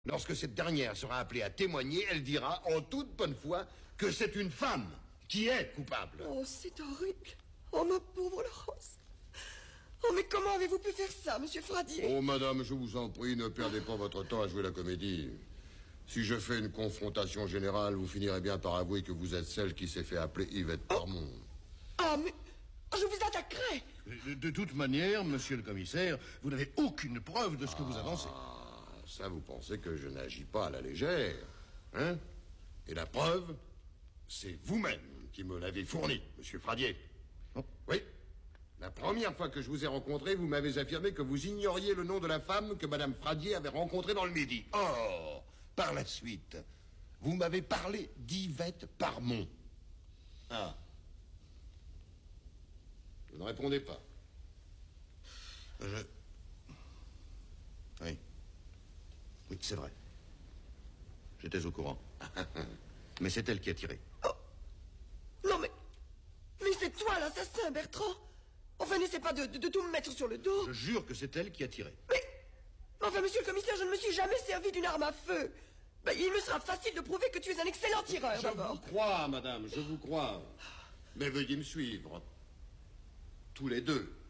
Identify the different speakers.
Speaker 1: Lorsque cette dernière sera appelée à témoigner, elle dira en toute bonne foi que c'est une femme qui est coupable.
Speaker 2: Oh, c'est horrible. Oh, ma pauvre Laurence. Oh, mais comment avez-vous pu faire ça, monsieur Fradier?
Speaker 1: Oh, madame, je vous en prie, ne perdez pas votre temps à jouer la comédie. Si je fais une confrontation générale, vous finirez bien par avouer que vous êtes celle qui s'est fait appeler Yvette Parmont.
Speaker 2: Ah, mais je vous attaquerai.
Speaker 3: De toute manière, monsieur le commissaire, vous n'avez aucune preuve de ce que vous avancez.
Speaker 1: Ça, vous pensez que je n'agis pas à la légère, hein? Et la preuve, c'est vous-même qui me l'avez fournie, monsieur Fradier.
Speaker 3: Oh.
Speaker 1: Oui. La première fois que je vous ai rencontré, vous m'avez affirmé que vous ignoriez le nom de la femme que madame Fradier avait rencontrée dans le Midi. Or, par la suite, vous m'avez parlé d'Yvette Parmont. Ah. Vous ne répondez pas.
Speaker 3: Oui. Oui, c'est vrai. J'étais au courant. Mais c'est elle qui a tiré.
Speaker 2: Oh. Non, mais c'est toi l'assassin, Bertrand. Enfin, n'essaie pas de tout me mettre sur le dos.
Speaker 3: Je jure que c'est elle qui a tiré.
Speaker 2: Mais enfin, monsieur le commissaire, je ne me suis jamais servi d'une arme à feu. Ben, il me sera facile de prouver que tu es un excellent tireur, d'abord.
Speaker 1: Je vous crois, madame, je vous crois. Mais veuillez me suivre. Tous les deux.